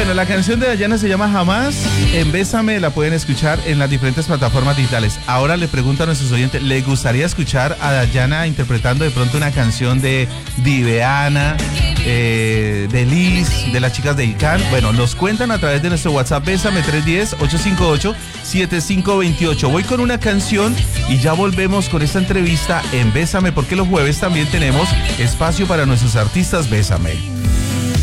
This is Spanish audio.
Bueno, la canción de Dayana se llama Jamás. En Bésame la pueden escuchar en las diferentes plataformas digitales. Ahora le pregunto a nuestros oyentes, ¿les gustaría escuchar a Dayana interpretando de pronto una canción de Diveana, de Liz, de las chicas de ICANN? Bueno, nos cuentan a través de nuestro WhatsApp Bésame 310-858-7528. Voy con una canción y ya volvemos con esta entrevista en Bésame, porque los jueves también tenemos espacio para nuestros artistas Bésame.